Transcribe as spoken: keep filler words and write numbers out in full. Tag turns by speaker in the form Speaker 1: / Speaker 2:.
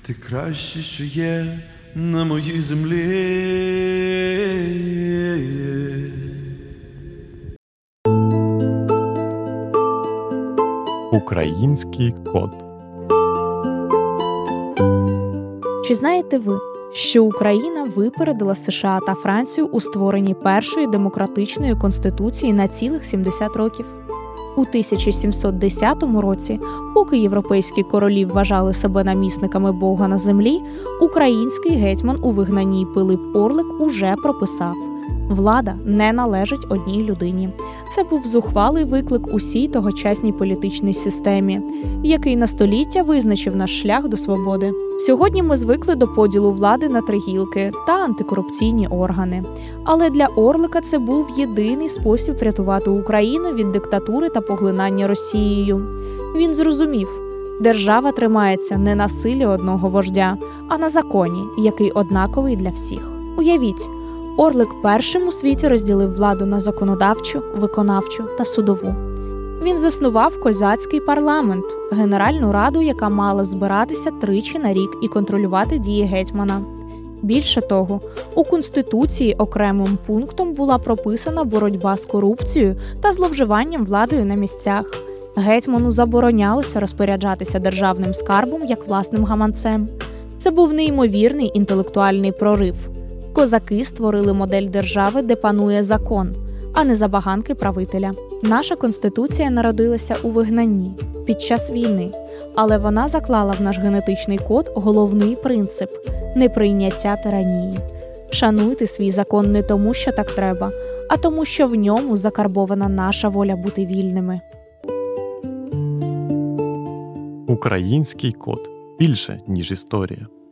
Speaker 1: Ти краще, що є на моїй землі.
Speaker 2: Український код.
Speaker 3: Чи знаєте ви, що Україна випередила США та Францію у створенні першої демократичної конституції на цілих сімдесят років? У тисяча сімсот десятому році, поки європейські королі вважали себе намісниками Бога на землі, український гетьман у вигнанні Пилип Орлик уже прописав: влада не належить одній людині. Це був зухвалий виклик усій тогочасній політичній системі, який на століття визначив наш шлях до свободи. Сьогодні ми звикли до поділу влади на три гілки та антикорупційні органи. Але для Орлика це був єдиний спосіб врятувати Україну від диктатури та поглинання Росією. Він зрозумів, держава тримається не на силі одного вождя, а на законі, який однаковий для всіх. Уявіть, Орлик першим у світі розділив владу на законодавчу, виконавчу та судову. Він заснував козацький парламент – Генеральну Раду, яка мала збиратися тричі на рік і контролювати дії гетьмана. Більше того, у Конституції окремим пунктом була прописана боротьба з корупцією та зловживанням владою на місцях. Гетьману заборонялося розпоряджатися державним скарбом як власним гаманцем. Це був неймовірний інтелектуальний прорив. Козаки створили модель держави, де панує закон, а не забаганки правителя. Наша Конституція народилася у вигнанні, під час війни, але вона заклала в наш генетичний код головний принцип – неприйняття тиранії. Шануйте свій закон не тому, що так треба, а тому, що в ньому закарбована наша воля бути вільними.
Speaker 2: Український код. Більше, ніж історія.